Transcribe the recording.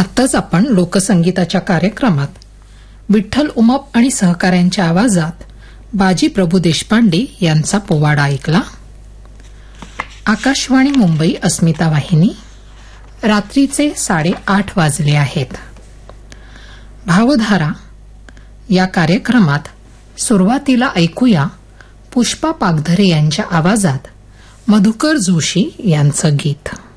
आत्ताच आपण लोकसंगीताच्या कार्यक्रमात विठ्ठल उमाप आणि सहकाऱ्यांच्या आवाजात बाजी प्रभू देशपांडे यांचा पोवाडा ऐकला. आकाशवाणी मुंबई अस्मिता वाहिनी. रात्रीचे 8:30 वाजले आहेत. भावधारा या कार्यक्रमात सुरुवातीला ऐकूया पुष्पा पागधरे यांच्या आवाजात मधुकर जोशी यांचं गीत.